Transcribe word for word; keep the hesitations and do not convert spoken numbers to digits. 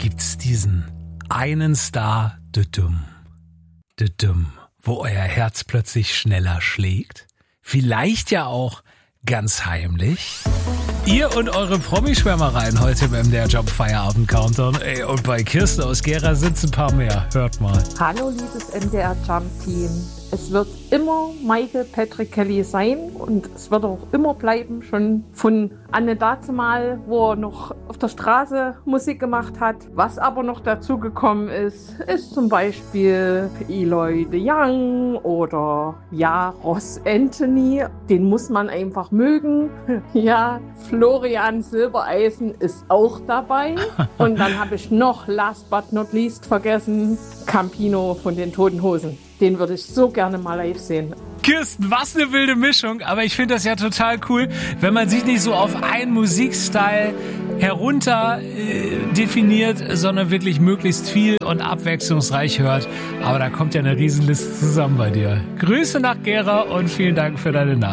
gibt's diesen einen Star, düdüm, düdüm, wo euer Herz plötzlich schneller schlägt? Vielleicht ja auch ganz heimlich. Ihr und eure Promischwärmereien heute im M D R Job Feierabend Countdown. Ey, und bei Kirsten aus Gera sitzen ein paar mehr. Hört mal. Hallo liebes M D R Jump Team. Es wird immer Michael Patrick Kelly sein und es wird auch immer bleiben, schon von Anne dazumal, wo er noch auf der Straße Musik gemacht hat. Was aber noch dazugekommen ist, ist zum Beispiel Eloy de Young oder ja, Ross Anthony. Den muss man einfach mögen. Ja, Florian Silbereisen ist auch dabei. Und dann habe ich noch, last but not least, vergessen, Campino von den Toten Hosen. Den würde ich so gerne mal live sehen. Kirsten, was eine wilde Mischung. Aber ich finde das ja total cool, wenn man sich nicht so auf einen Musikstyle herunter äh, definiert, sondern wirklich möglichst viel und abwechslungsreich hört. Aber da kommt ja eine Riesenliste zusammen bei dir. Grüße nach Gera und vielen Dank für deine Nachricht.